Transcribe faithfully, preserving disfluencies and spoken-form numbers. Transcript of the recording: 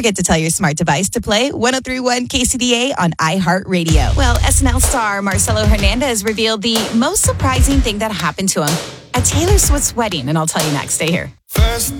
forget to tell your smart device to play one oh three point one K C D A on iHeartRadio. Well, S N L star Marcelo Hernandez revealed the most surprising thing that happened to him at Taylor Swift's wedding, and I'll tell you next. Stay here. First